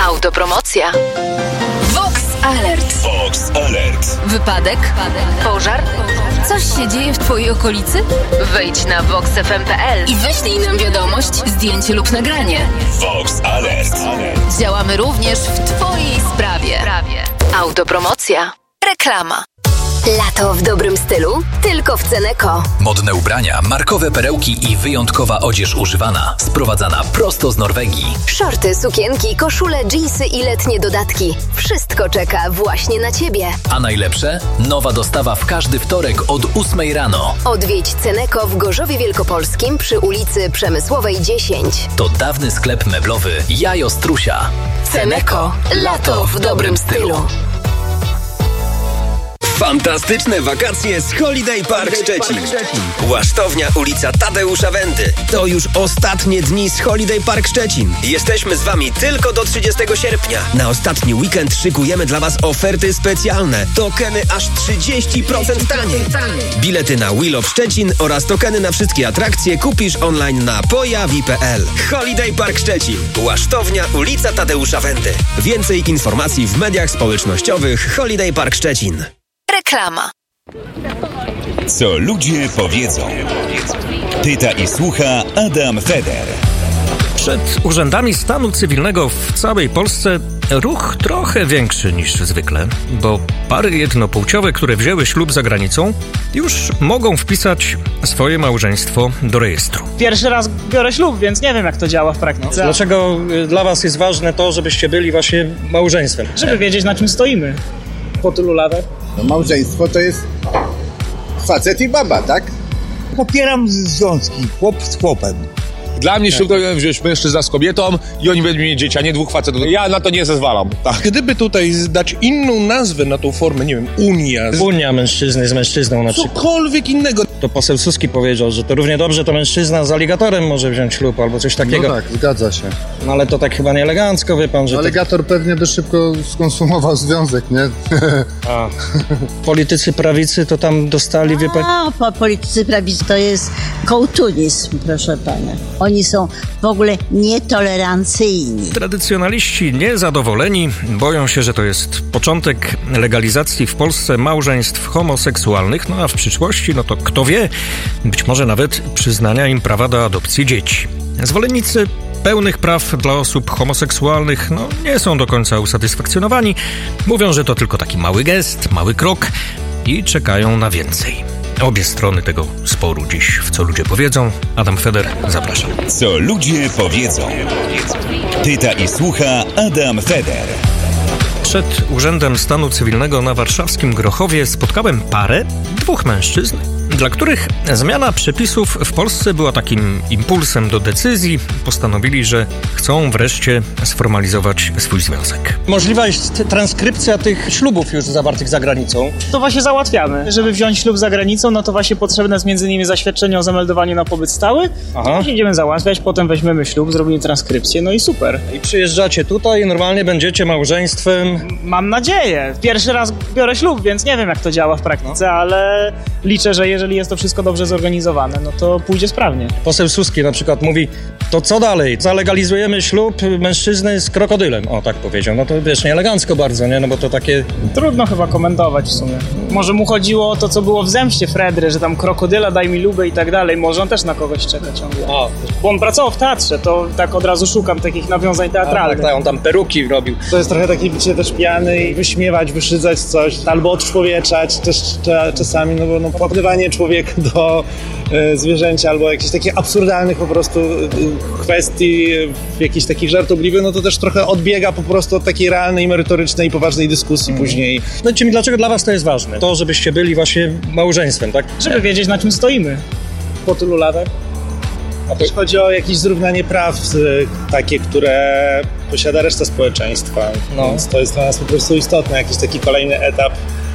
Autopromocja. Vox Alert. Vox Alert. Wypadek? Pożar? Coś się dzieje w twojej okolicy? Wejdź na voxfm.pl i wyślij nam wiadomość, zdjęcie lub nagranie. Vox Alert. Działamy również w twojej sprawie. Autopromocja. Reklama. Lato w dobrym stylu? Tylko w Ceneko. Modne ubrania, markowe perełki i wyjątkowa odzież używana. Sprowadzana prosto z Norwegii. Shorty, sukienki, koszule, dżinsy i letnie dodatki. Wszystko czeka właśnie na Ciebie. A najlepsze? Nowa dostawa w każdy wtorek od 8 rano. Odwiedź Ceneko w Gorzowie Wielkopolskim przy ulicy Przemysłowej 10. To dawny sklep meblowy Jajo Strusia. Ceneko. Lato w dobrym stylu. Fantastyczne wakacje z Holiday Park Szczecin. Łasztownia, ulica Tadeusza Wenty. To już ostatnie dni z Holiday Park Szczecin. Jesteśmy z Wami tylko do 30 sierpnia. Na ostatni weekend szykujemy dla Was oferty specjalne. Tokeny aż 30% taniej. Bilety na Wheel of Szczecin oraz tokeny na wszystkie atrakcje kupisz online na pojawi.pl. Holiday Park Szczecin. Łasztownia, ulica Tadeusza Wenty. Więcej informacji w mediach społecznościowych Holiday Park Szczecin. Reklama. Co ludzie powiedzą. Pyta i słucha Adam Feder. Przed urzędami stanu cywilnego w całej Polsce ruch trochę większy niż zwykle, bo pary jednopłciowe, które wzięły ślub za granicą, już mogą wpisać swoje małżeństwo do rejestru. Pierwszy raz biorę ślub, więc nie wiem, jak to działa w praktyce. Dlaczego dla was jest ważne to, żebyście byli właśnie małżeństwem? Żeby wiedzieć, na czym stoimy po tylu latach. No, małżeństwo to jest facet i baba, tak? Popieram związki, chłop z chłopem. Dla mnie ślub to wziąć mężczyzna z kobietą i oni będą mieć dzieci, a nie dwóch facetów. Ja na to nie zezwalam. Tak. Gdyby tutaj dać inną nazwę na tą formę, nie wiem, Unia mężczyzny z mężczyzną na przykład. Cokolwiek innego. To poseł Suski powiedział, że to równie dobrze to mężczyzna z aligatorem może wziąć ślub albo coś takiego. No tak, zgadza się. No ale to tak chyba nie elegancko, wie pan, że... Aligator pewnie by szybko skonsumował związek, nie? A. Politycy prawicy to tam dostali, wie pan... Politycy prawicy to jest kołtunizm, proszę pana. Oni są w ogóle nietolerancyjni. Tradycjonaliści niezadowoleni boją się, że to jest początek legalizacji w Polsce małżeństw homoseksualnych, no a w przyszłości, no to kto wie, być może nawet przyznania im prawa do adopcji dzieci. Zwolennicy pełnych praw dla osób homoseksualnych nie są do końca usatysfakcjonowani. Mówią, że to tylko taki mały gest, mały krok i czekają na więcej. Obie strony tego sporu dziś w Co ludzie powiedzą. Adam Feder, zapraszam. Co ludzie powiedzą. Pyta i słucha Adam Feder. Przed Urzędem Stanu Cywilnego na warszawskim Grochowie spotkałem parę, dwóch mężczyzn, dla których zmiana przepisów w Polsce była takim impulsem do decyzji. Postanowili, że chcą wreszcie sformalizować swój związek. Możliwa jest transkrypcja tych ślubów już zawartych za granicą. To właśnie załatwiamy. Żeby wziąć ślub za granicą, no to właśnie potrzebne jest między innymi zaświadczenie o zameldowaniu na pobyt stały. Idziemy załatwiać, potem weźmiemy ślub, zrobimy transkrypcję, no i super. I przyjeżdżacie tutaj i normalnie będziecie małżeństwem. Mam nadzieję. Pierwszy raz biorę ślub, więc nie wiem, jak to działa w praktyce, ale liczę, że jeżeli jest to wszystko dobrze zorganizowane, no to pójdzie sprawnie. Poseł Suski na przykład mówi, to co dalej? Zalegalizujemy ślub mężczyzny z krokodylem. O, tak powiedział. No to wiesz, nie elegancko bardzo, nie? No bo to takie... Trudno chyba komentować w sumie. Może mu chodziło o to, co było w Zemście Fredry, że tam krokodyla, daj mi lubę i tak dalej. Może on też na kogoś czeka ciągle. Bo on pracował w teatrze, to tak od razu szukam takich nawiązań teatralnych. Tak, on tam peruki robił. To jest trochę takie bycie też pijany i wyśmiewać, wyszydzać coś, albo odczłowieczać też czasami, no bo popytywanie człowieka do zwierzęcia albo jakichś takich absurdalnych po prostu kwestii, jakichś takich żartobliwych, no to też trochę odbiega po prostu od takiej realnej, merytorycznej, poważnej dyskusji później. No i dlaczego dla was to jest ważne? To, żebyście byli właśnie małżeństwem, tak? Żeby wiedzieć, na czym stoimy po tylu latach. A też chodzi o jakieś zrównanie praw takie, które posiada reszta społeczeństwa. Więc to jest dla nas po prostu istotne, jakiś taki kolejny etap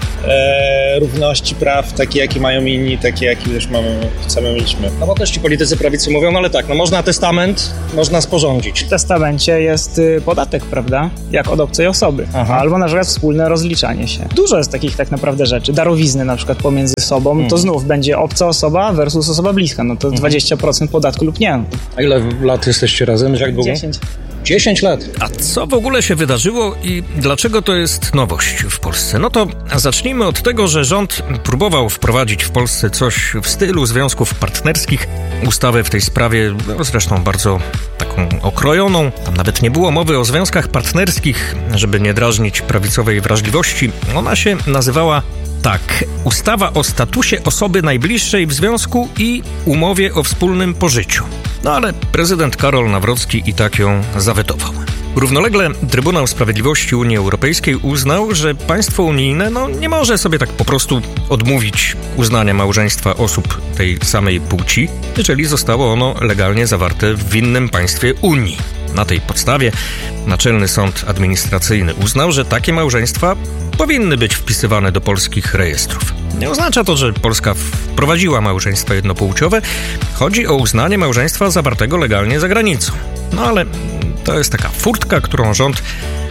równości praw, takie jakie mają inni, takie jakie już chcemy mieliśmy. No bo też ci politycy prawicy mówią, no ale tak, no można testament, można sporządzić. W testamencie jest podatek, prawda? Jak od obcej osoby. Albo na przykład wspólne rozliczanie się. Dużo jest takich tak naprawdę rzeczy. Darowizny na przykład pomiędzy sobą, to znów będzie obca osoba versus osoba bliska. No to 20% podatku lub nie. A ile lat jesteście razem? Jak długo? 10. 10 lat. A co w ogóle się wydarzyło i dlaczego to jest nowość w Polsce? No to zacznijmy od tego, że rząd próbował wprowadzić w Polsce coś w stylu związków partnerskich. Ustawę w tej sprawie, zresztą bardzo taką okrojoną. Tam nawet nie było mowy o związkach partnerskich, żeby nie drażnić prawicowej wrażliwości. Ona się nazywała tak: ustawa o statusie osoby najbliższej w związku i umowie o wspólnym pożyciu. No ale prezydent Karol Nawrocki i tak ją zawetował. Równolegle Trybunał Sprawiedliwości Unii Europejskiej uznał, że państwo unijne nie może sobie tak po prostu odmówić uznania małżeństwa osób tej samej płci, jeżeli zostało ono legalnie zawarte w innym państwie Unii. Na tej podstawie Naczelny Sąd Administracyjny uznał, że takie małżeństwa powinny być wpisywane do polskich rejestrów. Nie oznacza to, że Polska wprowadziła małżeństwa jednopłciowe. Chodzi o uznanie małżeństwa zawartego legalnie za granicą. No ale to jest taka furtka, którą rząd,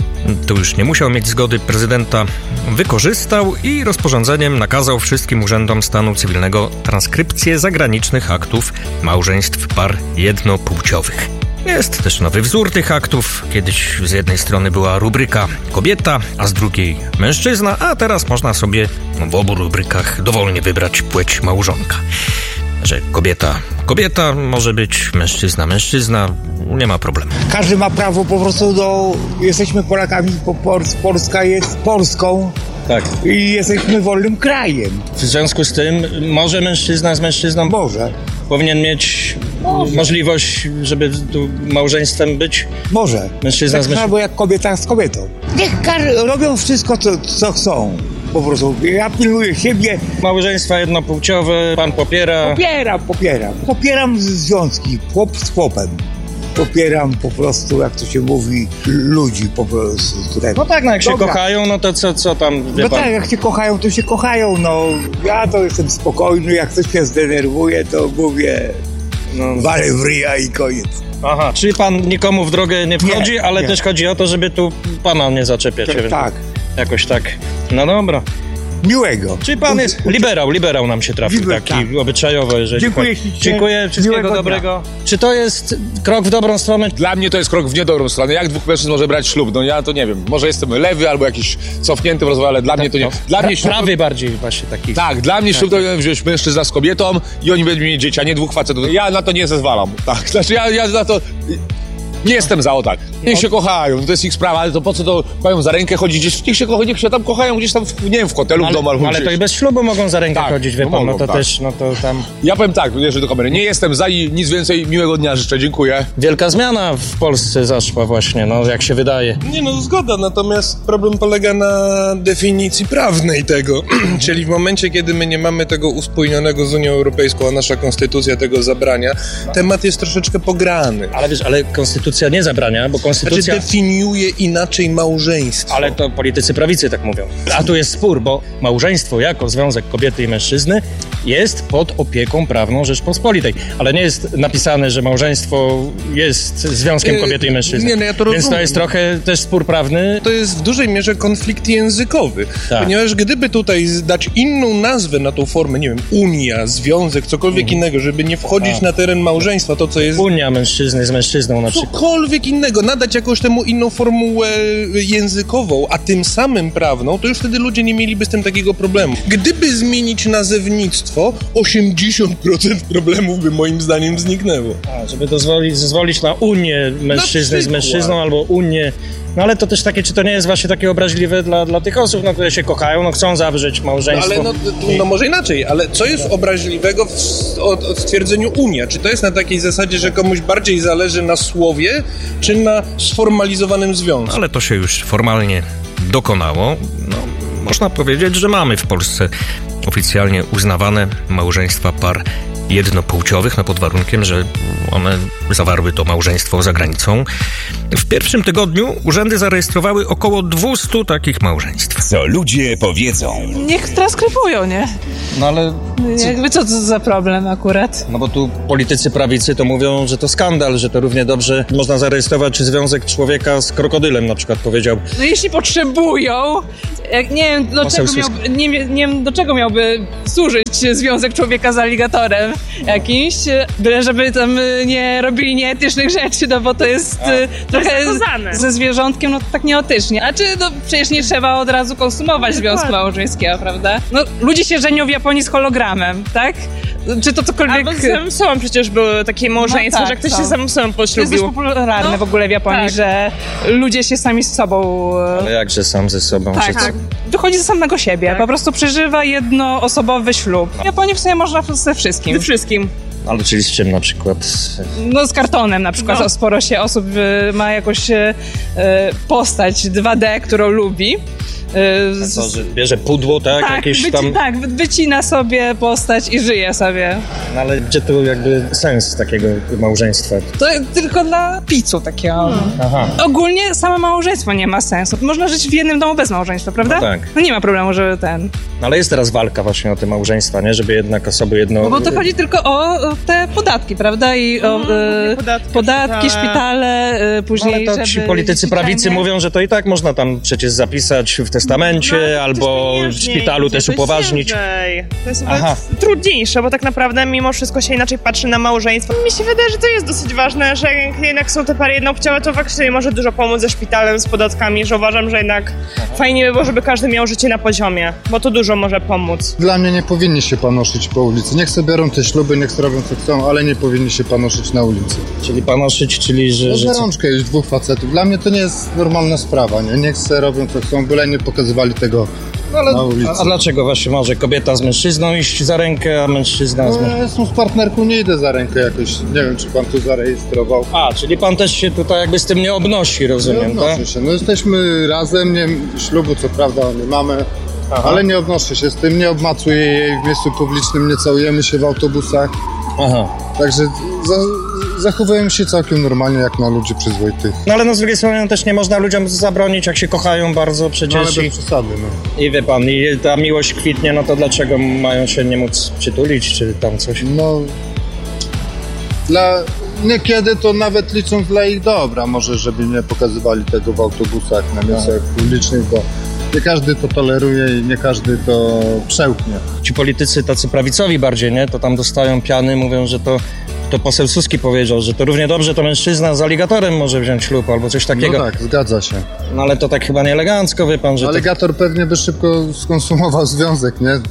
tu już nie musiał mieć zgody prezydenta, wykorzystał i rozporządzeniem nakazał wszystkim urzędom stanu cywilnego transkrypcję zagranicznych aktów małżeństw par jednopłciowych. Jest też nowy wzór tych aktów. Kiedyś z jednej strony była rubryka kobieta, a z drugiej mężczyzna, a teraz można sobie w obu rubrykach dowolnie wybrać płeć małżonka. Że kobieta może być, mężczyzna, nie ma problemu. Każdy ma prawo po prostu jesteśmy Polakami, Polska jest Polską. Tak. I jesteśmy wolnym krajem. W związku z tym może mężczyzna z mężczyzną powinien mieć możliwość, żeby tu małżeństwem być? Może. Mężczyzna tak z mężczyzną. Albo jak kobieta z kobietą. Niech robią wszystko, co chcą. Po prostu. Ja pilnuję siebie. Małżeństwa jednopłciowe pan popiera? Popieram. Popieram związki. Chłop z chłopem. Popieram po prostu, jak to się mówi, ludzi po prostu. No tak, jak się kochają, no to co tam, wie pan? Tak, jak się kochają, to się kochają, Ja to jestem spokojny, jak ktoś się zdenerwuje, to mówię, walę w ryja i koniec. Aha, czyli pan nikomu w drogę nie wchodzi, ale też chodzi o to, żeby tu pana nie zaczepiać. Tak. Jakoś tak. No dobra. Miłego. Czyli pan jest liberał nam się trafił, taki obyczajowy, jeżeli Dziękuję, wszystkiego dobrego. Czy to jest krok w dobrą stronę? Dla mnie to jest krok w niedobrą stronę. Jak dwóch mężczyzn może brać ślub? Ja to nie wiem. Może jestem lewy albo jakiś cofnięty w rozwoju, ale dla mnie to nie. Dla mnie ślub... Prawy bardziej właśnie taki. Tak, dla mnie ślub to wziąć mężczyzna z kobietą i oni będą mieć dzieci, a nie dwóch facetów. Ja na to nie zezwalam. Tak, znaczy ja na to... Nie jestem za, tak. Niech się kochają, to jest ich sprawa, ale to po co to mają za rękę chodzić gdzieś? Niech się tam kochają gdzieś tam, w hotelu, w domu albo ale to i bez ślubu mogą za rękę chodzić, wie pan, też, to tam... Ja powiem tak, jeżeli do kamery, nie jestem za i nic więcej, miłego dnia życzę, dziękuję. Wielka zmiana w Polsce zaszła właśnie, jak się wydaje. Nie, zgoda, natomiast problem polega na definicji prawnej tego, czyli w momencie, kiedy my nie mamy tego uspójnionego z Unią Europejską, a nasza konstytucja tego zabrania, temat jest troszeczkę pograny. Ale konstytucja nie zabrania, bo konstytucja... definiuje inaczej małżeństwo. Ale to politycy prawicy tak mówią. A tu jest spór, bo małżeństwo jako związek kobiety i mężczyzny jest pod opieką prawną Rzeczpospolitej. Ale nie jest napisane, że małżeństwo jest związkiem kobiety i mężczyzny. Ja to rozumiem. Więc to jest trochę też spór prawny. To jest w dużej mierze konflikt językowy. Tak. Ponieważ gdyby tutaj dać inną nazwę na tą formę, nie wiem, unia, związek, cokolwiek innego, żeby nie wchodzić na teren małżeństwa, to co jest... Unia mężczyzny z mężczyzną na przykład. Cokolwiek innego, nadać jakąś temu inną formułę językową, a tym samym prawną, to już wtedy ludzie nie mieliby z tym takiego problemu. Gdyby zmienić nazewnictwo, 80% problemów by moim zdaniem zniknęło. Żeby zezwolić na unię mężczyzny z mężczyzną albo unię. No ale to też takie, czy to nie jest właśnie takie obraźliwe dla tych osób, które się kochają, chcą zawrzeć małżeństwo. Ale może inaczej, ale co jest obraźliwego w stwierdzeniu unia? Czy to jest na takiej zasadzie, że komuś bardziej zależy na słowie, czy na sformalizowanym związku? Ale to się już formalnie dokonało. Można powiedzieć, że mamy w Polsce oficjalnie uznawane małżeństwa par jednopłciowych, pod warunkiem, że one zawarły to małżeństwo za granicą. W pierwszym tygodniu urzędy zarejestrowały około 200 takich małżeństw. Co ludzie powiedzą? Niech transkrybują, nie? Ale... Jakby co to za problem akurat? Bo tu politycy prawicy to mówią, że to skandal, że to równie dobrze można zarejestrować związek człowieka z krokodylem, na przykład powiedział. Jeśli potrzebują, nie wiem do czego miałby służyć związek człowieka z aligatorem. jakimś, byle żeby tam nie robili nieetycznych rzeczy, no bo to jest trochę ze zwierzątkiem, no tak nieetycznie. A czy no przecież nie trzeba od razu konsumować związku małżeńskiego, prawda? No ludzie się żenią w Japonii z hologramem, tak? Czy to cokolwiek... Albo z samym sobą przecież były takie małżeństwo, że ktoś się samym sobą poślubił. To jest dość popularne w ogóle w Japonii, że ludzie się sami z sobą... Ale jakże sam ze sobą? Tak. Wychodzi ze samego siebie, po prostu przeżywa jednoosobowy ślub. W Japonii w sumie można ze wszystkim. Ze wszystkim. Ale czyli z czym na przykład? No z kartonem na przykład. No. Sporo się osób ma jakąś postać 2D, którą lubi. To, że bierze pudło, tak? Jakieś tam... Tak, wycina sobie postać i żyje sobie. No ale gdzie tu jakby sens takiego małżeństwa? To tylko dla picu takiego. Aha. Ogólnie samo małżeństwo nie ma sensu. Można żyć w jednym domu bez małżeństwa, prawda? No tak. No nie ma problemu, żeby ten... No ale jest teraz walka właśnie o te małżeństwa, nie? Żeby jednak osoby jedno... No bo to chodzi tylko o te podatki, prawda? I o podatki, szpitale, później... No, ale to ci politycy prawicy mówią, że to i tak można tam przecież zapisać w testamencie, albo w szpitalu też upoważnić. To jest trudniejsze, bo tak naprawdę mimo wszystko się inaczej patrzy na małżeństwo. Mi się wydaje, że to jest dosyć ważne, że jednak są te pary jednopłciowe, to faktycznie może dużo pomóc ze szpitalem, z podatkami, że uważam, że jednak fajnie by było, żeby każdy miał życie na poziomie, bo to dużo może pomóc. Dla mnie nie powinni się panoszyć po ulicy. Niech sobie biorą te śluby, niech sobie robią co chcą, ale nie powinni się panoszyć na ulicy. Czyli panoszyć, czyli że... Za rączkę jest dwóch facetów. Dla mnie to nie jest normalna sprawa, nie? Niech sobie robią co chcą, byle nie pokazywali tego na ulicy. A dlaczego właśnie może kobieta z mężczyzną iść za rękę, a mężczyzna z mężczyzną? Ja jestem z partnerką, nie idę za rękę jakoś. Nie wiem, czy pan tu zarejestrował. Czyli pan też się tutaj jakby z tym nie obnosi, rozumiem, nie odnoszę się. No jesteśmy razem, ślubu co prawda nie mamy, ale nie odnoszę się z tym, nie obmacuję jej w miejscu publicznym, nie całujemy się w autobusach. Także zachowujemy się całkiem normalnie, jak na ludzi przyzwoitych. No ale z drugiej strony też nie można ludziom zabronić, jak się kochają bardzo przecież. No ale bez przesady, no. I wie pan, i ta miłość kwitnie, no to dlaczego mają się nie móc przytulić, czy tam coś? No... Niekiedy to nawet licząc dla ich dobra, może żeby nie pokazywali tego w autobusach, na miejscach publicznych, bo nie każdy to toleruje i nie każdy to przełknie. Ci politycy tacy prawicowi bardziej, nie? To tam dostają piany, mówią, że to poseł Suski powiedział, że to równie dobrze to mężczyzna z aligatorem może wziąć ślub albo coś takiego. No tak, zgadza się. No ale to tak chyba nie elegancko, wie pan, że... Aligator pewnie by szybko skonsumował związek, nie?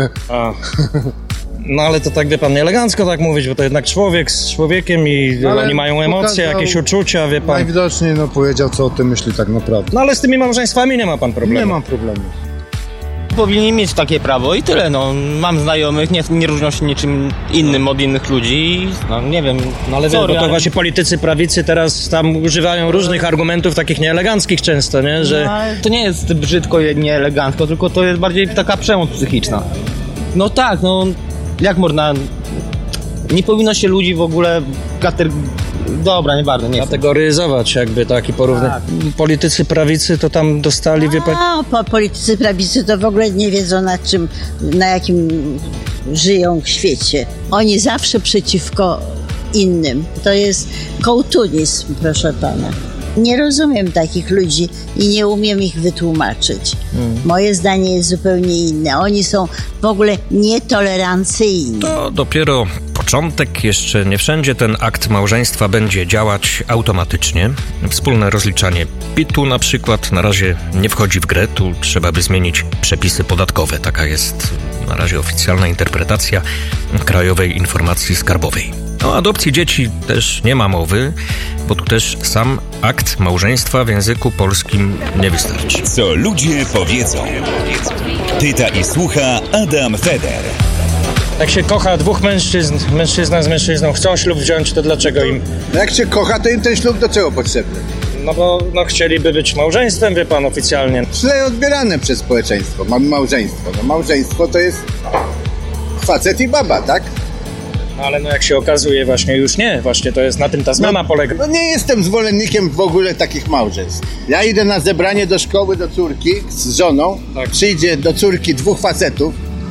No ale to tak, wie pan, nie elegancko tak mówić, bo to jednak człowiek z człowiekiem i oni mają emocje, jakieś uczucia, wie pan. Najwidoczniej powiedział, co o tym myśli tak naprawdę. No ale z tymi małżeństwami nie ma pan problemu. Nie mam problemu. Powinni mieć takie prawo i tyle, no. Mam znajomych, nie różnią się niczym innym od innych ludzi, no nie wiem. No ale bo to właśnie politycy prawicy teraz tam używają różnych argumentów takich nieeleganckich często, nie? Że... No, to nie jest brzydko, nieelegancko, tylko to jest bardziej taka przemoc psychiczna. No tak, no jak można... Nie powinno się ludzi w ogóle Dobra, nie bardzo, nie kategoryzować jakby taki porównać. Tak. Politycy prawicy to tam dostali, wie pan... Politycy prawicy to w ogóle nie wiedzą na jakim żyją w świecie. Oni zawsze przeciwko innym. To jest kołtunizm, proszę pana. Nie rozumiem takich ludzi i nie umiem ich wytłumaczyć. Moje zdanie jest zupełnie inne. Oni są w ogóle nietolerancyjni. To dopiero początek. Jeszcze nie wszędzie ten akt małżeństwa będzie działać automatycznie. Wspólne rozliczanie PIT-u na przykład na razie nie wchodzi w grę. Tu trzeba by zmienić przepisy podatkowe. Taka jest na razie oficjalna interpretacja Krajowej Informacji Skarbowej. O adopcji dzieci też nie ma mowy, bo tu też sam akt małżeństwa w języku polskim nie wystarczy. Co ludzie powiedzą. Pyta i słucha Adam Feder. Jak się kocha dwóch mężczyzna z mężczyzną chcą ślub wziąć, to dlaczego im... Jak się kocha, to im ten ślub do czego potrzebny? No bo chcieliby być małżeństwem, wie pan, oficjalnie. Źle odbierane przez społeczeństwo, mamy małżeństwo. No małżeństwo to jest facet i baba, tak? Ale jak się okazuje właśnie już nie, właśnie to jest na tym ta zmiana polega. No nie jestem zwolennikiem w ogóle takich małżeństw. Ja idę na zebranie do szkoły do córki z żoną, przyjdzie do córki dwóch facetów,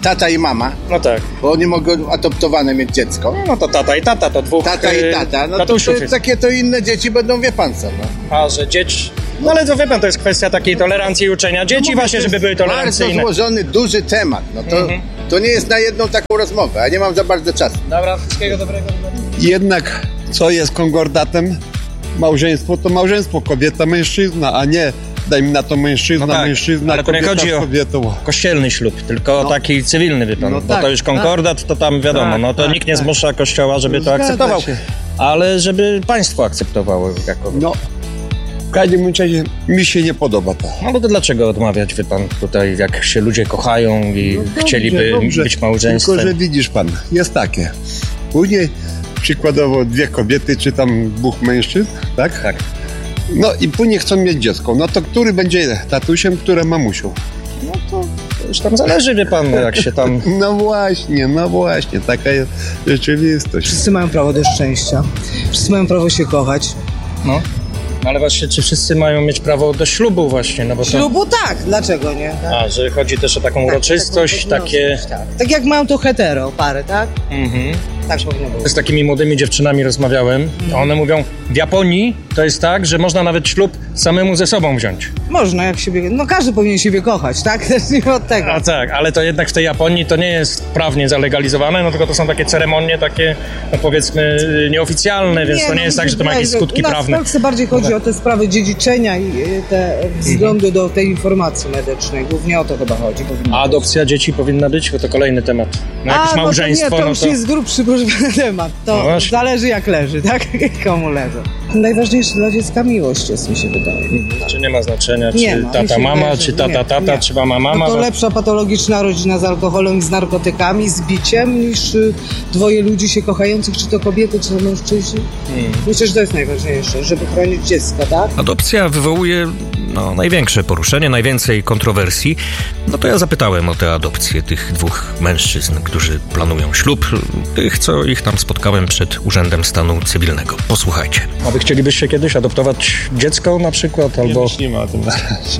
tata i mama. No tak. Bo oni mogą adoptowane mieć dziecko. No to tata i tata, to dwóch Tata i tata, no to takie to inne dzieci będą, wie pan co, no. A, że dzieci... No ale to wie pan, to jest kwestia takiej tolerancji i uczenia dzieci no, właśnie, żeby były tolerancyjne. Bardzo złożony, duży temat, no to, to nie jest na jedną taką rozmowę, a nie mam za bardzo czasu. Dobra, wszystkiego dobrego. Jednak, co jest konkordatem? Małżeństwo to małżeństwo, kobieta, mężczyzna, a nie daj mi na to mężczyzna, no tak, mężczyzna, ale to nie chodzi o kościelny ślub, tylko taki cywilny, wie pan, bo to już konkordat, to tam wiadomo, no to nikt nie zmusza Kościoła, żeby to akceptował, ale żeby państwo akceptowało jako... No, w każdym razie mi się nie podoba to. No to dlaczego odmawiać, wie pan, tutaj jak się ludzie kochają i chcieliby być małżeństwem? Tylko, że widzisz pan, jest takie, później przykładowo 2 kobiety, czy tam 2 mężczyzn, tak? Tak. No i później chcą mieć dziecko. No to który będzie tatusiem, która mamusią? No to już tam zależy, wie pan, jak się tam... No właśnie, taka jest rzeczywistość. Wszyscy mają prawo do szczęścia. Wszyscy mają prawo się kochać. No. Ale właśnie, czy wszyscy mają mieć prawo do ślubu właśnie? No bo ślubu tak, dlaczego nie? Tak? A, że chodzi też o taką uroczystość, takie... Tak jak mają to hetero pary, tak? Tak powinno być. Z takimi młodymi dziewczynami rozmawiałem, a one mówią, w Japonii to jest tak, że można nawet ślub samemu ze sobą wziąć. Można, jak siebie... No każdy powinien siebie kochać, tak? Też nie od tego. A tak, ale to jednak w tej Japonii to nie jest prawnie zalegalizowane, no tylko to są takie ceremonie, takie, no powiedzmy, nieoficjalne, więc to nie jest tak, że to ma jakieś skutki prawne. W Polsce bardziej chodzi o te sprawy dziedziczenia i te względy do tej informacji medycznej. Głównie o to chyba chodzi. A adopcja dzieci powinna być? Bo to kolejny temat. No jakieś małżeństwo, to już jest grubszy temat. To zależy jak leży, tak? Komu leży. Najważniejsze dla dziecka miłość jest, mi się wydaje. Czy nie ma znaczenia, czy tata, mama, czy tata, czy mama. No to lepsza patologiczna rodzina z alkoholem i z narkotykami, z biciem, niż 2 ludzi się kochających, czy to kobiety, czy to mężczyźni. Myślę, że to jest najważniejsze, żeby chronić dziecko, tak? Adopcja wywołuje największe poruszenie, najwięcej kontrowersji. No to ja zapytałem o te adopcje tych 2 mężczyzn, którzy planują ślub, tych, co ich tam spotkałem przed Urzędem Stanu Cywilnego. Posłuchajcie. A wy chcielibyście kiedyś adoptować dziecko na przykład? Albo... Nie myślimy o tym na razie.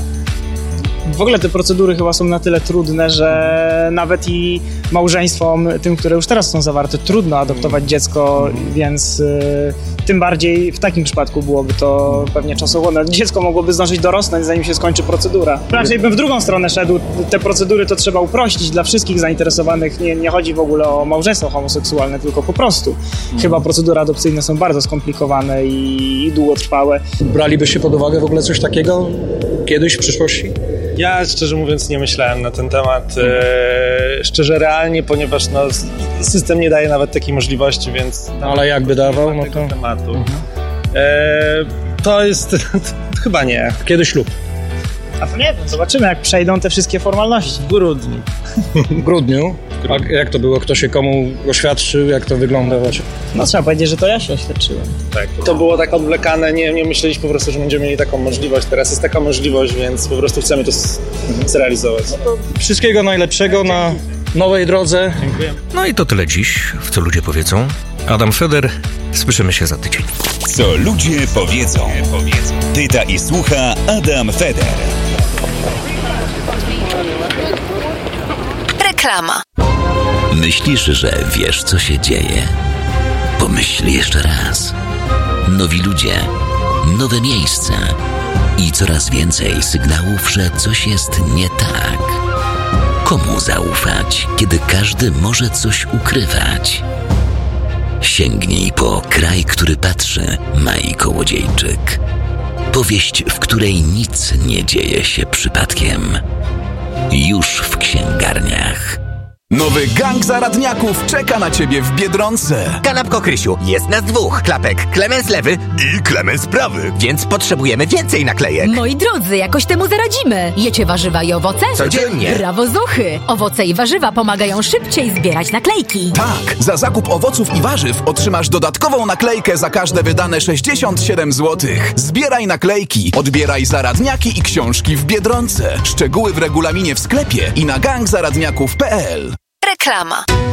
W ogóle te procedury chyba są na tyle trudne, że nawet i małżeństwom, tym, które już teraz są zawarte, trudno adoptować dziecko, więc tym bardziej w takim przypadku byłoby to pewnie czasochłonne. Dziecko mogłoby zdążyć dorosnąć, zanim się skończy procedura. Raczej bym w drugą stronę szedł. Te procedury to trzeba uprościć dla wszystkich zainteresowanych. Nie chodzi w ogóle o małżeństwo homoseksualne, tylko po prostu. Chyba procedury adopcyjne są bardzo skomplikowane i długotrwałe. Bralibyście pod uwagę w ogóle coś takiego kiedyś w przyszłości? Ja szczerze mówiąc nie myślałem na ten temat szczerze realnie, ponieważ system nie daje nawet takiej możliwości, więc... Ale jakby dawał, no to... tematu. To jest... chyba nie. Kiedy ślub? A to nie wiem, zobaczymy jak przejdą te wszystkie formalności. W grudniu. W grudniu? A jak to było? Kto się komu oświadczył? Jak to wygląda? No trzeba powiedzieć, że to ja się oświadczyłem. Tak. To było tak odwlekane, nie myśleliśmy po prostu, że będziemy mieli taką możliwość. Teraz jest taka możliwość, więc po prostu chcemy to zrealizować. No to wszystkiego najlepszego na nowej drodze. Dziękuję. No i to tyle dziś, w Co Ludzie Powiedzą. Adam Feder, słyszymy się za tydzień. Co ludzie powiedzą. Pyta i słucha Adam Feder. Reklama. Myślisz, że wiesz, co się dzieje? Pomyśl jeszcze raz. Nowi ludzie, nowe miejsca i coraz więcej sygnałów, że coś jest nie tak. Komu zaufać, kiedy każdy może coś ukrywać? Sięgnij po Kraj, który patrzy, Mai Kołodziejczyk. Powieść, w której nic nie dzieje się przypadkiem. Już w księgarniach. Nowy gang zaradniaków czeka na ciebie w Biedronce. Kanapko Krysiu, jest nas 2. Klapek Klemens lewy i Klemens prawy. Więc potrzebujemy więcej naklejek. Moi drodzy, jakoś temu zaradzimy. Jecie warzywa i owoce? Codziennie. Brawo zuchy! Owoce i warzywa pomagają szybciej zbierać naklejki. Tak, za zakup owoców i warzyw otrzymasz dodatkową naklejkę za każde wydane 67 zł. Zbieraj naklejki, odbieraj zaradniaki i książki w Biedronce. Szczegóły w regulaminie w sklepie i na gangzaradniaków.pl. Reklama.